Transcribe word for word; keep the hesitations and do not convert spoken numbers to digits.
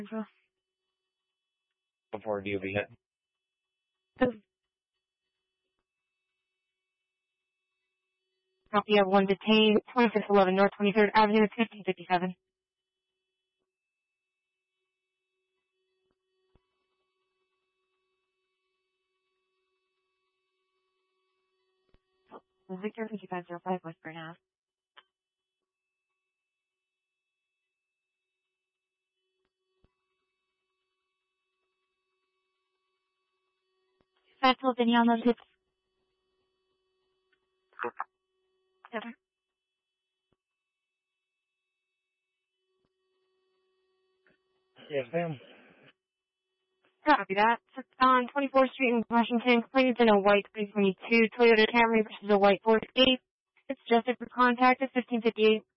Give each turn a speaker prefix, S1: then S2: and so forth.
S1: Before D O B hit.
S2: Copy of one detained, twenty-six eleven North twenty-third Avenue, fifteen fifty-seven. Victor fifty-five oh five West Burn Ave. Festival Danielle notice. Seven.
S1: Yes, ma'am.
S2: Copy that. On twenty-fourth Street in Washington, complainant in a white three twenty-two Toyota Camry versus a white Ford Escape. It's adjusted for contact at fifteen fifty-eight.